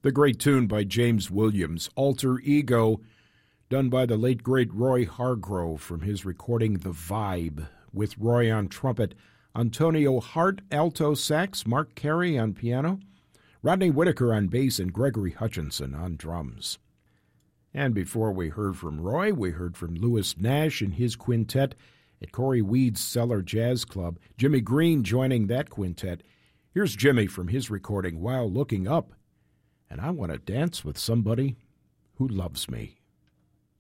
The great tune by James Williams, Alter Ego, done by the late, great Roy Hargrove from his recording The Vibe, with Roy on trumpet, Antonio Hart, alto sax, Mark Carey on piano, Rodney Whitaker on bass, and Gregory Hutchinson on drums. And before we heard from Roy, we heard from Louis Nash and his quintet at Corey Weed's Cellar Jazz Club, Jimmy Green joining that quintet. Here's Jimmy from his recording, While Looking Up, and I Want to Dance with Somebody Who Loves Me.